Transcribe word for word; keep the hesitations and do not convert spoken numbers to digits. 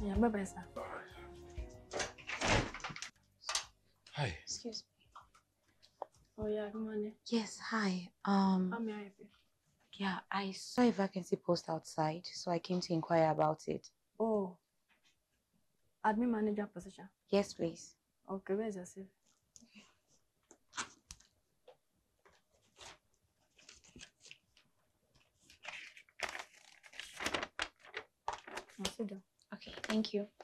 Yeah, bye bye, sir. Hi. Excuse me. Oh yeah, good morning. Yes, hi. Um, How may I help you? yeah, I saw a vacancy post outside, so I came to inquire about it. Oh, admin manager position. Yes, please. Okay, where's your C V? Now sit down. Okay, thank you.